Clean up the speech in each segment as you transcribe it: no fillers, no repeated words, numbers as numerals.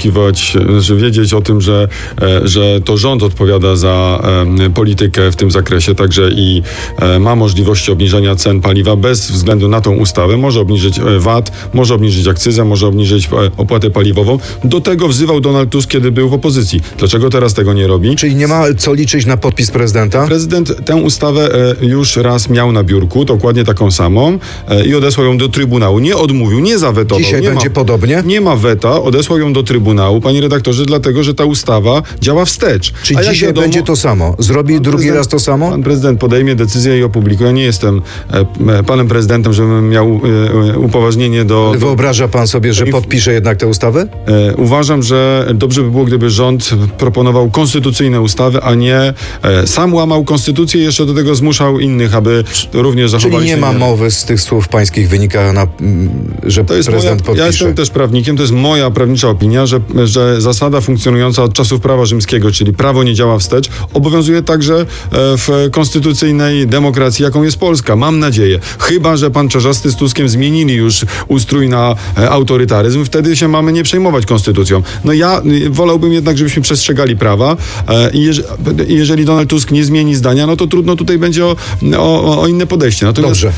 poszukiwać, znaczy wiedzieć o tym, że to rząd odpowiada za politykę w tym zakresie, także i ma możliwości obniżenia cen paliwa bez względu na tą ustawę. Może obniżyć VAT, może obniżyć akcyzę, może obniżyć opłatę paliwową. Do tego wzywał Donald Tusk, kiedy był w opozycji. Dlaczego teraz tego nie robi? Czyli nie ma co liczyć na podpis prezydenta? Prezydent tę ustawę już raz miał na biurku, dokładnie taką samą, i odesłał ją do Trybunału. Nie odmówił, nie zawetował. Dzisiaj będzie podobnie? Nie ma weta, odesłał ją do Trybunału, panie redaktorze, dlatego, że ta ustawa działa wstecz. Czy dzisiaj będzie to samo? Zrobi drugi raz to samo? Pan prezydent podejmie decyzję i opublikuje. Ja nie jestem panem prezydentem, żebym miał upoważnienie do... Wyobraża pan sobie, że podpisze jednak tę ustawę? Uważam, że dobrze by było, gdyby rząd proponował konstytucyjne ustawy, a nie sam łamał konstytucję i jeszcze do tego zmuszał innych, aby również zachowali Czyli nie ma mowy z tych słów pańskich wynika, że to jest prezydent podpisze. Ja jestem też prawnikiem, to jest moja prawnicza opinia, że zasada funkcjonująca od czasów prawa rzymskiego, czyli prawo nie działa wstecz, obowiązuje także w konstytucyjnej demokracji, jaką jest Polska. Mam nadzieję. Chyba że pan Czarzasty z Tuskiem zmienili już ustrój na autorytaryzm, wtedy się mamy nie przejmować konstytucją. No ja wolałbym jednak, żebyśmy przestrzegali prawa i jeżeli Donald Tusk nie zmieni zdania, no to trudno tutaj będzie o inne podejście. Natomiast dobrze.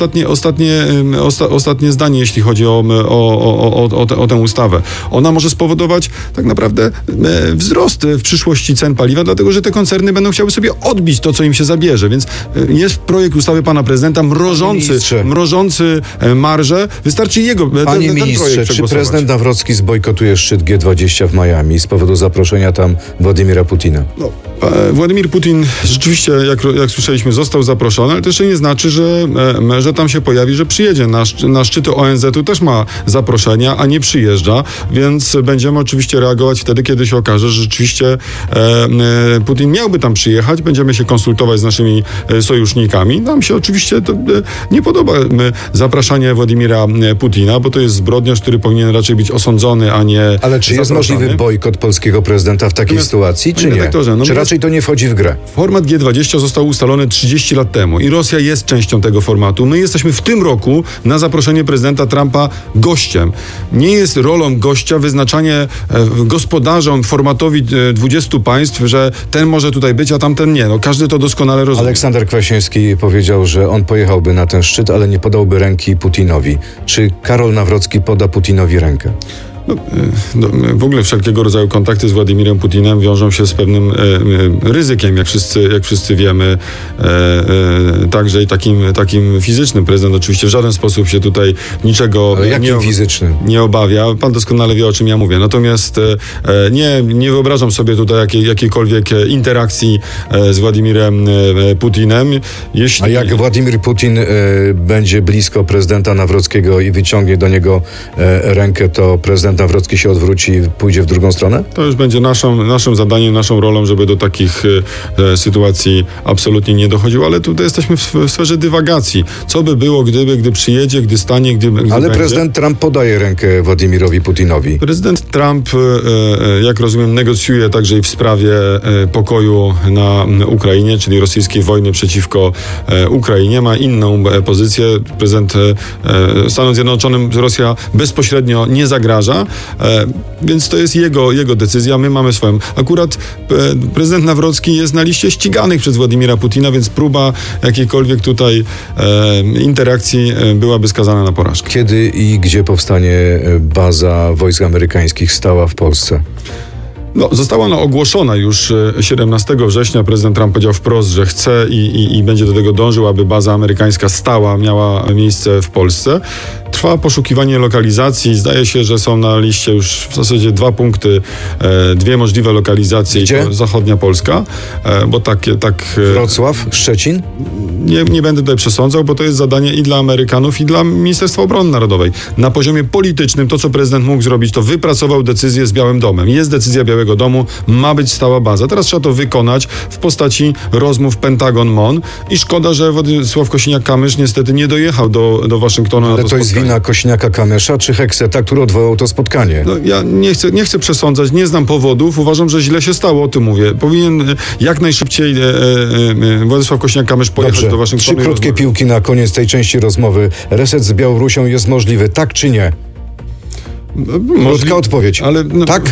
Ostatnie zdanie, jeśli chodzi o tę ustawę. Ona może spowodować tak naprawdę wzrost w przyszłości cen paliwa, dlatego że te koncerny będą chciały sobie odbić to, co im się zabierze. Więc jest projekt ustawy pana prezydenta mrożący marże. Wystarczy jego Panie ten ministrze, projekt czy prezydent Nawrocki zbojkotuje szczyt G20 w Miami z powodu zaproszenia tam Władimira Putina? No, Władimir Putin rzeczywiście, jak słyszeliśmy, został zaproszony, ale to jeszcze nie znaczy, że tam się pojawi, że przyjedzie. Na szczyty ONZ-u też ma zaproszenia, a nie przyjeżdża, więc będziemy oczywiście reagować wtedy, kiedy się okaże, że rzeczywiście Putin miałby tam przyjechać. Będziemy się konsultować z naszymi sojusznikami. Nam się oczywiście to nie podoba zapraszanie Władimira Putina, bo to jest zbrodniarz, który powinien raczej być osądzony, a nie Ale czy jest możliwy bojkot polskiego prezydenta w takiej sytuacji, czy nie? Czy raczej to nie wchodzi w grę? Format G20 został ustalony 30 lat temu i Rosja jest częścią tego formatu. My jesteśmy w tym roku na zaproszenie prezydenta Trumpa gościem. Nie jest rolą gościa wyznaczanie gospodarzom formatowi 20 państw, że ten może tutaj być, a tamten nie. No, każdy to doskonale rozumie. Aleksander Kwaśniewski powiedział, że on pojechałby na ten szczyt, ale nie podałby ręki Putinowi. Czy Karol Nawrocki poda Putinowi rękę? W ogóle wszelkiego rodzaju kontakty z Władimirem Putinem wiążą się z pewnym ryzykiem, jak wszyscy wiemy, także i takim fizycznym. Prezydent oczywiście w żaden sposób się tutaj niczego nie obawia. Pan doskonale wie, o czym ja mówię. Natomiast nie wyobrażam sobie tutaj jakiejkolwiek interakcji z Władimirem Putinem. A jak Władimir Putin będzie blisko prezydenta Nawrockiego i wyciągnie do niego rękę, to prezydent Nawrocki się odwróci i pójdzie w drugą stronę? To już będzie naszym zadaniem, naszą rolą, żeby do takich sytuacji absolutnie nie dochodziło, ale tutaj jesteśmy w sferze dywagacji. Co by było, gdy przyjedzie, gdy stanie, gdy Ale będzie. prezydent Trump podaje rękę Władimirowi Putinowi. Prezydent Trump, jak rozumiem, negocjuje także i w sprawie pokoju na Ukrainie, czyli rosyjskiej wojny przeciwko Ukrainie. Ma inną pozycję. Prezydent Stanom Zjednoczonym Rosja bezpośrednio nie zagraża, więc to jest jego decyzja. My mamy swoją. Akurat prezydent Nawrocki jest na liście ściganych przez Władimira Putina, więc próba jakiejkolwiek tutaj interakcji byłaby skazana na porażkę. Kiedy i gdzie powstanie baza wojsk amerykańskich stała w Polsce? Została ona ogłoszona już 17 września. Prezydent Trump powiedział wprost, że chce i będzie do tego dążył, aby baza amerykańska stała miała miejsce w Polsce. Trwa poszukiwanie lokalizacji. Zdaje się, że są na liście już w zasadzie 2 punkty, 2 możliwe lokalizacje. Gdzie? Zachodnia Polska, bo tak. Wrocław? Szczecin? Nie będę tutaj przesądzał, bo to jest zadanie i dla Amerykanów, i dla Ministerstwa Obrony Narodowej. Na poziomie politycznym to, co prezydent mógł zrobić, to wypracował decyzję z Białym Domem. Jest decyzja Białego Domu, ma być stała baza. Teraz trzeba to wykonać w postaci rozmów Pentagon-MON i szkoda, że Władysław Kosiniak-Kamysz niestety nie dojechał do Waszyngtonu. Ale to jest wina Kosiniaka-Kamysza czy Hekseta, który odwołał to spotkanie? Ja nie chcę przesądzać, nie znam powodów. Uważam, że źle się stało, o tym mówię. Powinien jak najszybciej Władysław Kosiniak-Kamysz pojechać do Waszyngtonu. 3 krótkie piłki na koniec tej części rozmowy. Reset z Białorusią jest możliwy, tak czy nie? Krótka odpowiedź. Ale, tak?